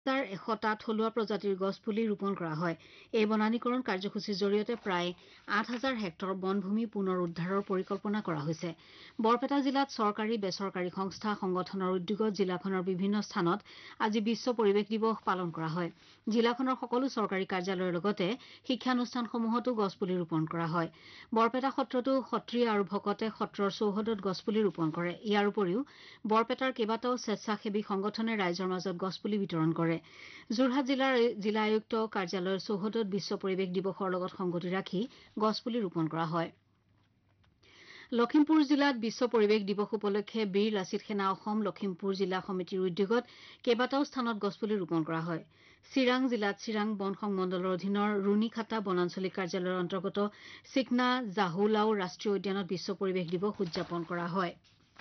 তাৰ 100টা থলুৱা প্ৰজাতিৰ গছপুলি ৰোপণ কৰা হয়। এই বনানীকৰণ কাৰ্যসূচীৰ জৰিয়তে প্ৰায় 8,000 হেক্টৰ বনভূমি পুনৰ উদ্ধাৰৰ পৰিকল্পনা কৰা হৈছে। বৰপেটা জিলাত চৰকাৰী বেচৰকাৰী সংস্থা সংগঠনৰ উদ্যোগত জিলাখনৰ বিভিন্ন স্থানত আজি বিশ্ব পৰিৱেশ দিৱস পালন কৰা হয়। জিলাখনৰ সকলো চৰকাৰী কাৰ্যালয়ৰ লগতে শিক্ষানুষ্ঠানসমূহতো গছপুলি ৰোপণ কৰা হয়। বৰপেটা সত্ৰতো সত্ৰীয়া আৰু ভকতে সত্ৰৰ চৌহদত গছপুলি ৰোপণ কৰে। ইয়াৰ উপৰিও বৰপেটাৰ কেইবাটাও স্বেচ্ছাসেৱী সংগঠনে ৰাইজৰ মাজত গছপুলি বিতৰণ কৰে। যোৰহাট জিলাৰ জিলা আয়ুক্ত কাৰ্যালয়ৰ চৌহদত বিশ্ব পৰিৱেশ দিৱসৰ লগত সংগতি ৰাখি গছপুলি ৰোপণ কৰা হয়। লখিমপুৰ জিলাত বিশ্ব পৰিৱেশ দিৱস উপলক্ষে বীৰ লাচিত সেনা অসম লখিমপুৰ জিলা সমিতিৰ উদ্যোগত কেইবাটাও স্থানত গছপুলি ৰোপণ কৰা হয়। চিৰাং জিলাত চিৰাং বন সংমণ্ডলৰ অধীনৰ ৰুণীখাটা বনাঞ্চলিক কাৰ্যালয়ৰ অন্তৰ্গত চিকনা জাহুলাও ৰাষ্ট্ৰীয় উদ্যানত বিশ্ব পৰিৱেশ দিৱস উদযাপন কৰা হয়।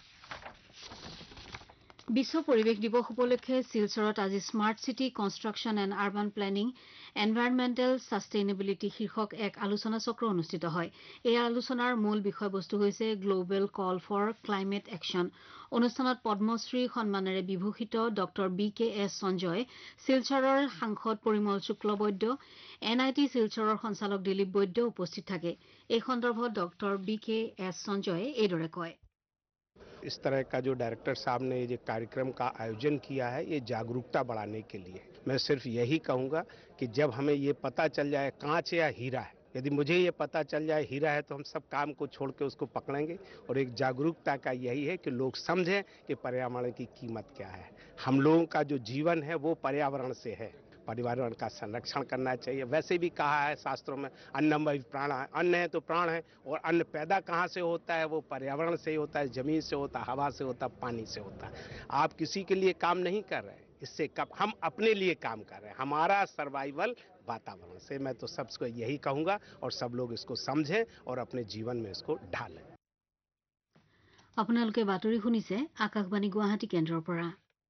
বিশ্ব পৰিৱেশ দিৱস উপলক্ষে শিলচৰত আজি smart city construction and urban planning environmental sustainability শীৰ্ষক এক আলোচনা চক্ৰ অনুষ্ঠিত হয়। এই আলোচনাৰ মূল বিষয়বস্তু হৈছে global call for climate action. অনুষ্ঠানত পদ্মশ্ৰী সন্মানেৰে বিভূষিত ড BKS সঞ্জয়, শিলচৰৰ সাংসদ পৰিমল শুক্লবৈদ্য, NIT শিলচৰৰ সঞ্চালক দিলীপ বৈদ্য উপস্থিত থাকে। এই সন্দৰ্ভত ড BKS সঞ্জয়ে এইদৰে কয়। इस तरह का जो डायरेक्टर साहब ने ये कार्यक्रम का आयोजन किया है, ये जागरूकता बढ़ाने के लिए। मैं सिर्फ यही कहूँगा कि जब हमें ये पता चल जाए कांच या हीरा है, यदि मुझे ये पता चल जाए हीरा है तो हम सब काम को छोड़ के उसको पकड़ेंगे। और एक जागरूकता का यही है कि लोग समझें कि पर्यावरण की कीमत क्या है। हम लोगों का जो जीवन है वो पर्यावरण से है। पर्यावरण का संरक्षण करना चाहिए। वैसे भी कहा है शास्त्रों में अन्नमय प्राण है, अन्न है तो प्राण है। और अन्न पैदा कहाँ से होता है? वो पर्यावरण से ही होता है, जमीन से होता है, हवा से होता है, पानी से होता है। आप किसी के लिए काम नहीं कर रहे, इससे कब हम अपने लिए काम कर रहे हैं। हमारा सर्वाइवल वातावरण से। मैं तो सबको यही कहूँगा और सब लोग इसको समझें और अपने जीवन में इसको ढालें। আপোনালোকে বাতৰি শুনিছে আকাশবাণী গুৱাহাটী কেন্দ্ৰৰ পৰা।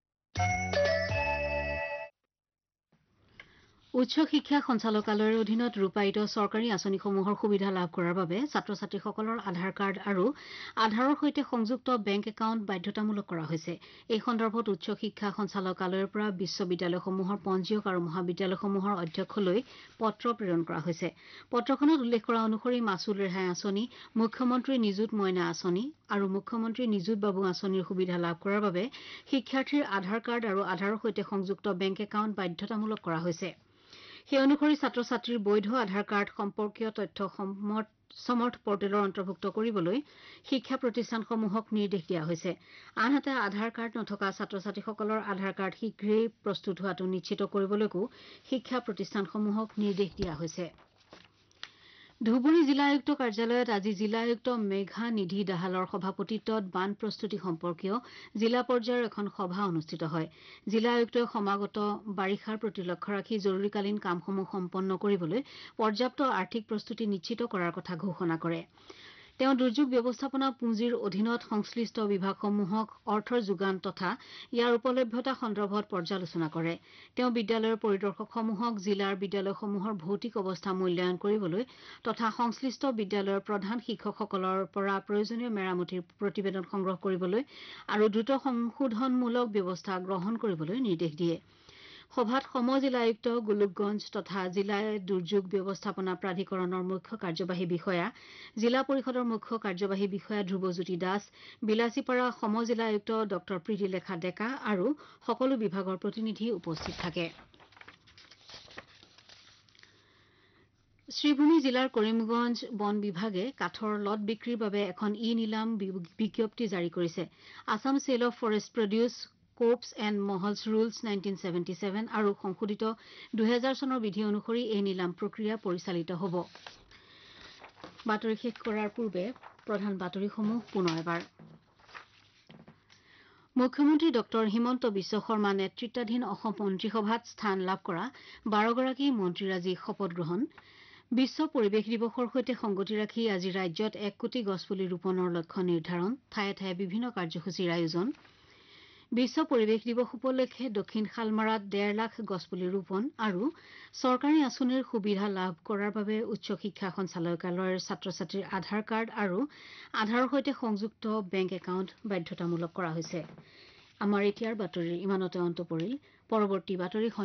উচ্চ শিক্ষা সঞ্চালকালয়ৰ অধীনত ৰূপায়িত চৰকাৰী আঁচনিসমূহৰ সুবিধা লাভ কৰাৰ বাবে ছাত্ৰ ছাত্ৰীসকলৰ আধাৰ কাৰ্ড আৰু আধাৰৰ সৈতে সংযুক্ত বেংক একাউণ্ট বাধ্যতামূলক কৰা হৈছে। এই সন্দৰ্ভত উচ্চ শিক্ষা সঞ্চালকালয়ৰ পৰা বিশ্ববিদ্যালয়সমূহৰ পঞ্জীয়ক আৰু মহাবিদ্যালয়সমূহৰ অধ্যক্ষলৈ পত্ৰ প্ৰেৰণ কৰা হৈছে। পত্ৰখনত উল্লেখ কৰা অনুসৰি মাচুল ৰেহাই আঁচনি, মুখ্যমন্ত্ৰী নিযুত মইনা আঁচনি আৰু মুখ্যমন্ত্ৰী নিযুত বাবু আঁচনিৰ সুবিধা লাভ কৰাৰ বাবে শিক্ষাৰ্থীৰ আধাৰ কাৰ্ড আৰু আধাৰৰ সৈতে সংযুক্ত বেংক একাউণ্ট বাধ্যতামূলক কৰা হৈছে। সেই অনুসৰি ছাত্ৰ ছাত্ৰীৰ বৈধ আধাৰ কাৰ্ড সম্পৰ্কীয় তথ্য সমৰ্থ পৰ্টেলৰ অন্তৰ্ভুক্ত কৰিবলৈ শিক্ষা প্ৰতিষ্ঠানসমূহক নিৰ্দেশ দিয়া হৈছে। আনহাতে আধাৰ কাৰ্ড নথকা ছাত্ৰ ছাত্ৰীসকলৰ আধাৰ কাৰ্ড শীঘ্ৰেই প্ৰস্তুত হোৱাটো নিশ্চিত কৰিবলৈকো শিক্ষা প্ৰতিষ্ঠানসমূহক নিৰ্দেশ দিয়া হৈছে। ধুবুৰী জিলা আয়ুক্ত কাৰ্যালয়ত আজি জিলা আয়ুক্ত মেঘা নিধি দাহালৰ সভাপতিত্বত বান প্ৰস্তুতি সম্পৰ্কীয় জিলা পৰ্যায়ৰ এখন সভা অনুষ্ঠিত হয়। জিলা আয়ুক্তই সমাগত বাৰিষাৰ প্ৰতি লক্ষ্য ৰাখি জৰুৰীকালীন কামসমূহ সম্পন্ন কৰিবলৈ পৰ্যাপ্ত আৰ্থিক প্ৰস্তুতি নিশ্চিত কৰাৰ কথা ঘোষণা কৰে। তেওঁ দুৰ্যোগ ব্যৱস্থাপনা পুঁজিৰ অধীনত সংশ্লিষ্ট বিভাগসমূহক অৰ্থৰ যোগান তথা ইয়াৰ উপলভ্যতা সন্দৰ্ভত পৰ্যালোচনা কৰে। তেওঁ বিদ্যালয়ৰ পৰিদৰ্শকসমূহক জিলাৰ বিদ্যালয়সমূহৰ ভৌতিক অৱস্থা মূল্যায়ন কৰিবলৈ তথা সংশ্লিষ্ট বিদ্যালয়ৰ প্ৰধান শিক্ষকসকলৰ পৰা প্ৰয়োজনীয় মেৰামতিৰ প্ৰতিবেদন সংগ্ৰহ কৰিবলৈ আৰু দ্ৰুত সংশোধনমূলক ব্যৱস্থা গ্ৰহণ কৰিবলৈ নিৰ্দেশ দিয়ে। সভাত সম-জিলা আয়ুক্ত গোলোকগঞ্জ তথা জিলা দুৰ্যোগ ব্যৱস্থাপনা প্ৰাধিকৰণৰ মুখ্য কাৰ্যবাহী বিষয়া, জিলা পৰিষদৰ মুখ্য কাৰ্যবাহী বিষয়া ধ্ৰুৱজ্যোতি দাস, বিলাচীপাৰা সম-জিলা আয়ুক্ত ড প্ৰীতিলেখা ডেকা আৰু সকলো বিভাগৰ প্ৰতিনিধি উপস্থিত থাকে। শ্ৰীভূমি জিলাৰ কৰিমগঞ্জ বন বিভাগে কাঠৰ লট বিক্ৰীৰ বাবে এখন ই-নিলাম বিজ্ঞপ্তি জাৰি কৰিছে। Assam cell of forest produce কোপছ and মহলছ rules 1977 আৰু সংশোধিত 2000 চনৰ বিধি অনুসৰি এই নিলাম প্ৰক্ৰিয়া পৰিচালিত হ'ব। বাতৰি শেষ কৰাৰ পূৰ্বে প্ৰধান বাতৰিসমূহ পুনৰ এবাৰ। মুখ্যমন্ত্ৰী ড হিমন্ত বিশ্ব শৰ্মা নেতৃত্বাধীন অসম মন্ত্ৰীসভাত স্থান লাভ কৰা 12গৰাকী মন্ত্ৰীৰ আজি শপত গ্ৰহণ। বিশ্ব পৰিৱেশ দিৱসৰ সৈতে সংগতি ৰাখি আজি ৰাজ্যত 1 কোটি গছপুলি ৰোপণৰ লক্ষ্য নিৰ্ধাৰণ, ঠায়ে ঠায়ে বিভিন্ন কাৰ্যসূচীৰ আয়োজন। বিশ্ব পৰিৱেশ দিৱস উপলক্ষে দক্ষিণ শালমাৰাত 1.5 লাখ গছপুলি ৰোপণ আৰু চৰকাৰী আঁচনিৰ সুবিধা লাভ কৰাৰ বাবে উচ্চ শিক্ষা সঞ্চালকালয়ৰ ছাত্ৰ ছাত্ৰীৰ আধাৰ কাৰ্ড আৰু আধাৰৰ সৈতে সংযুক্ত বেংক একাউণ্ট বাধ্যতামূলক কৰা হৈছে। আমাৰ এতিয়াৰ বাতৰিৰ ইমানতে অন্ত পৰিল। পৰৱৰ্তী বাতৰি